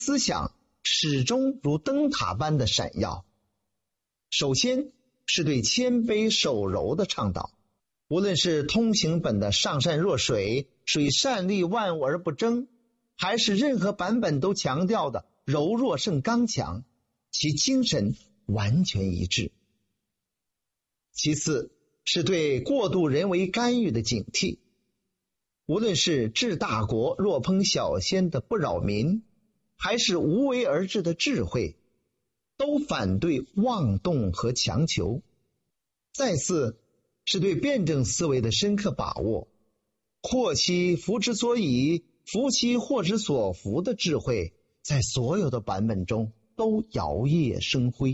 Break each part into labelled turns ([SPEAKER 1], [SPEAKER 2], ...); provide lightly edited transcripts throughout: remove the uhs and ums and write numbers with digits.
[SPEAKER 1] 思想始终如灯塔般的闪耀。首先是对谦卑守柔的倡导，无论是通行本的上善若水，水善利万物而不争，还是任何版本都强调的柔弱胜刚强，其精神完全一致。其次是对过度人为干预的警惕，无论是治大国若烹小鲜的不扰民，还是无为而治的智慧，都反对妄动和强求。再次是对辩证思维的深刻把握，祸其福之所以，福其祸之所伏的智慧，在所有的版本中都摇曳生辉。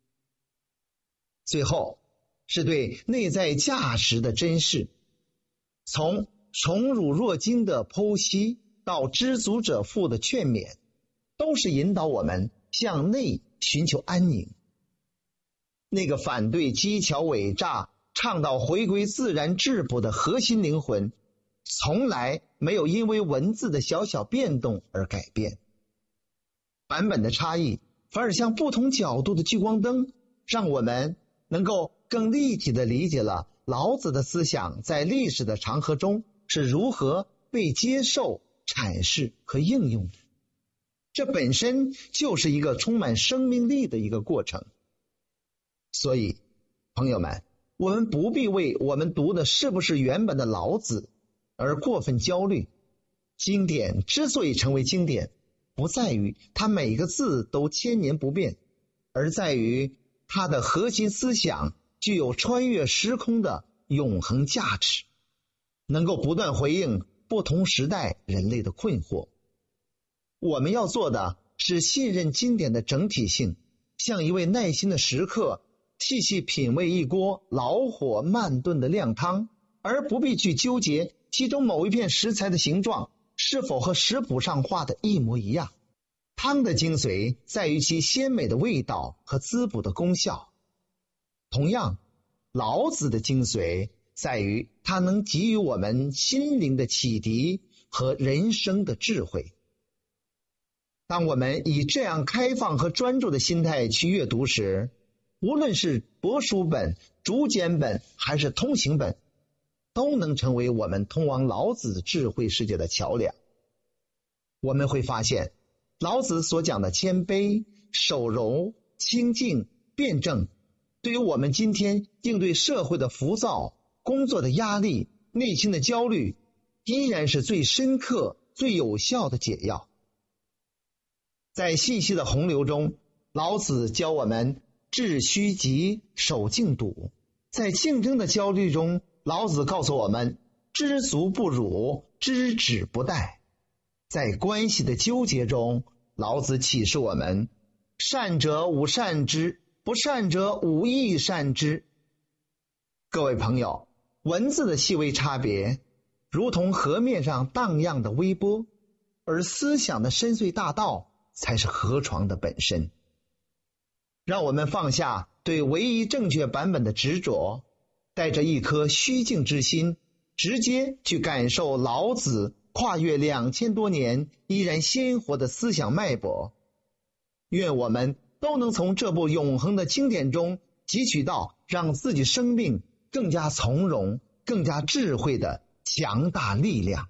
[SPEAKER 1] 最后是对内在价值的珍视，从宠辱若惊的剖析到知足者富的劝勉，都是引导我们向内寻求安宁。那个反对机巧伪诈、倡导回归自然质朴的核心灵魂，从来没有因为文字的小小变动而改变。版本的差异反而像不同角度的聚光灯，让我们能够更立体地理解了老子的思想在历史的长河中是如何被接受、阐释和应用的。这本身就是一个充满生命力的一个过程。所以朋友们，我们不必为我们读的是不是原本的老子而过分焦虑。经典之所以成为经典，不在于它每个字都千年不变，而在于它的核心思想具有穿越时空的永恒价值，能够不断回应不同时代人类的困惑。我们要做的是信任经典的整体性，像一位耐心的食客细细品味一锅老火慢炖的靓汤，而不必去纠结其中某一片食材的形状是否和食谱上画的一模一样。汤的精髓在于其鲜美的味道和滋补的功效。同样，老子的精髓在于它能给予我们心灵的启迪和人生的智慧。当我们以这样开放和专注的心态去阅读时，无论是帛书本、竹简本还是通行本，都能成为我们通往老子智慧世界的桥梁。我们会发现，老子所讲的谦卑、守柔、清静、辩证，对于我们今天应对社会的浮躁、工作的压力、内心的焦虑，依然是最深刻、最有效的解药。在信息的洪流中，老子教我们致虚极，守静笃。在竞争的焦虑中，老子告诉我们知足不辱，知止不殆。在关系的纠结中，老子启示我们善者无善之，不善者无亦善之。各位朋友，文字的细微差别如同河面上荡漾的微波，而思想的深邃大道才是河床的本身。让我们放下对唯一正确版本的执着，带着一颗虚静之心，直接去感受老子跨越2000多年依然鲜活的思想脉搏。愿我们都能从这部永恒的经典中汲取到让自己生命更加从容、更加智慧的强大力量。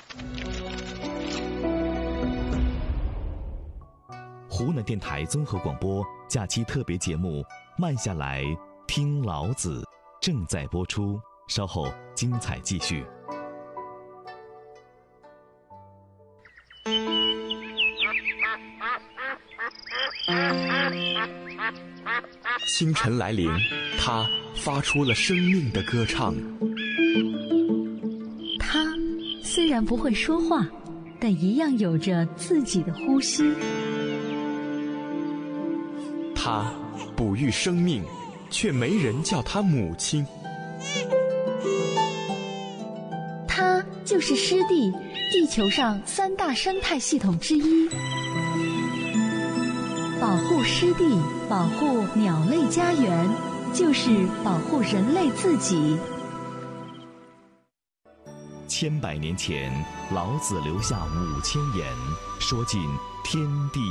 [SPEAKER 2] 湖南电台综合广播假期特别节目《慢下来听老子》正在播出，稍后精彩继续。
[SPEAKER 3] 清晨来临，他发出了生命的歌唱。
[SPEAKER 4] 他虽然不会说话，但一样有着自己的呼吸。
[SPEAKER 3] 他哺育生命，却没人叫他母亲。
[SPEAKER 4] 它就是湿地，地球上3大生态系统之一。保护湿地，保护鸟类家园，就是保护人类自己。
[SPEAKER 2] 10000年前，老子留下5000言，说尽天地